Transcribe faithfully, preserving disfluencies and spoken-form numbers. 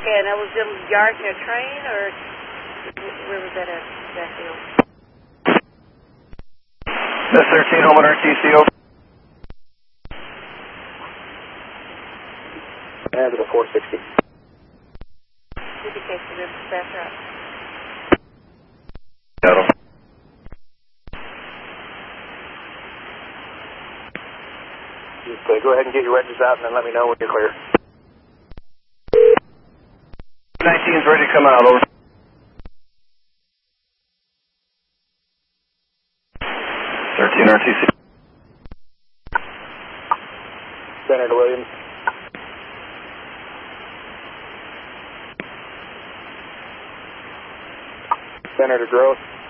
Okay, and that was in yard near train, or where was that at exactly? S thirteen, home at R T C, over. And to the four sixty. Indication of dispatcher up. Got him. Just uh, go ahead and get your wedges out and then let me know when you're clear. nineteen's ready to come out, over. thirteen R T C. Center to Williams. Center to Gross.